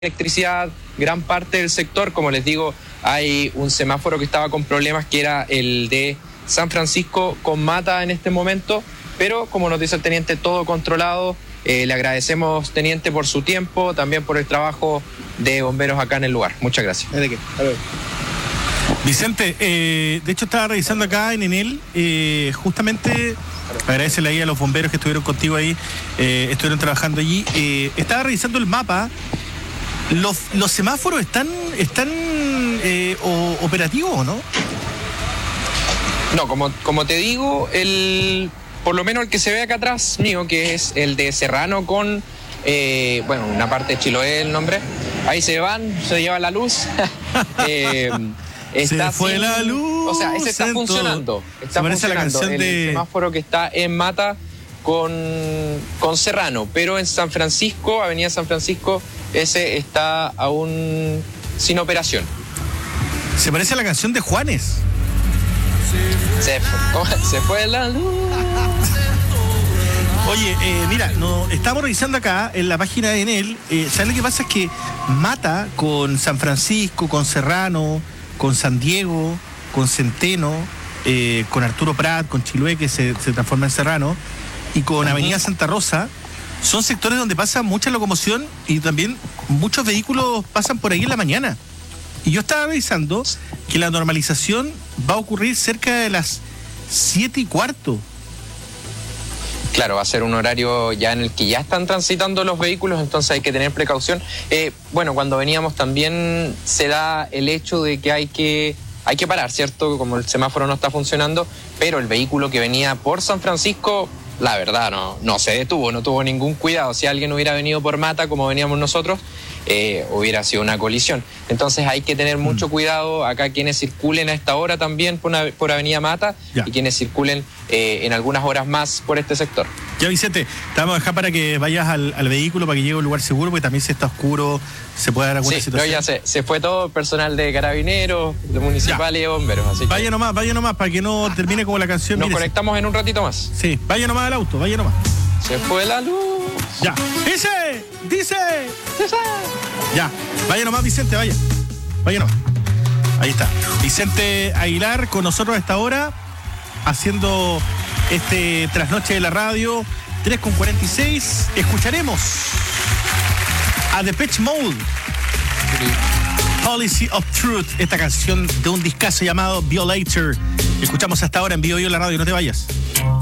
electricidad gran parte del sector. Como les digo, hay un semáforo que estaba con problemas, que era el de San Francisco con Mata en este momento, pero como nos dice el teniente, todo controlado. Le agradecemos, teniente, por su tiempo, también por el trabajo de bomberos acá en el lugar. Muchas gracias. ¿De qué? Vicente, de hecho estaba revisando acá en Enel, justamente agradecerle ahí a los bomberos que estuvieron contigo ahí, estuvieron trabajando allí. Estaba revisando el mapa. ¿Los semáforos están operativos o no? No, como te digo, por lo menos el que se ve acá atrás mío, que es el de Serrano con, una parte de Chiloé el nombre, ahí se lleva la luz. Se fue la luz. O sea, ese está funcionando. Está funcionando el semáforo que está en Mata con Serrano, pero en San Francisco, Avenida San Francisco, ese está aún sin operación. Se parece a la canción de Juanes. Se fue la luz. Oye, mira, estamos revisando acá en la página de Enel. ¿Sabes lo que pasa? Es que Mata con San Francisco, con Serrano, con San Diego, con Centeno, con Arturo Prat, con Chiloé, que se transforma en Serrano, y con Avenida Santa Rosa, son sectores donde pasa mucha locomoción y también muchos vehículos pasan por ahí en la mañana. Y yo estaba revisando que la normalización va a ocurrir cerca de las 7:15. Claro, va a ser un horario ya en el que ya están transitando los vehículos, entonces hay que tener precaución. Cuando veníamos también se da el hecho de que hay que parar, ¿cierto? Como el semáforo no está funcionando, pero el vehículo que venía por San Francisco, la verdad, no se detuvo, no tuvo ningún cuidado. Si alguien hubiera venido por Mata, como veníamos nosotros, hubiera sido una colisión. Entonces hay que tener mucho cuidado acá, quienes circulen a esta hora también por Avenida Mata, ya, y quienes circulen en algunas horas más por este sector. Ya, Vicente, te vamos a dejar para que vayas al vehículo, para que llegue a un lugar seguro, porque también si está oscuro se puede dar alguna situación. No, ya se fue todo el personal de carabineros, de municipales y de bomberos. Así vaya nomás, para que no termine como la canción. Nos conectamos en un ratito más. Sí, vaya nomás al auto, vaya nomás. Se fue la luz. Ya. Dice. Ya, vaya nomás, Vicente, vaya nomás. Ahí está. Vicente Aguilar con nosotros a esta hora, haciendo este trasnoche de la radio, 3:46. Escucharemos a Depeche Mode, Policy of Truth, esta canción de un discazo llamado Violator. Escuchamos hasta ahora en Vivo la radio, no te vayas.